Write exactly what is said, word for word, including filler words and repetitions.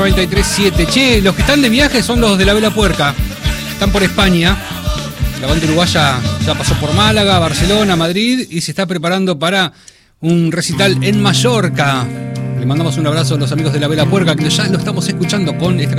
noventa y tres punto siete. Che, los que están de viaje son los de la Vela Puerca. Están por España. La banda uruguaya ya pasó por Málaga, Barcelona, Madrid y se está preparando para un recital en Mallorca. Le mandamos un abrazo a los amigos de la Vela Puerca, que ya lo estamos escuchando con esta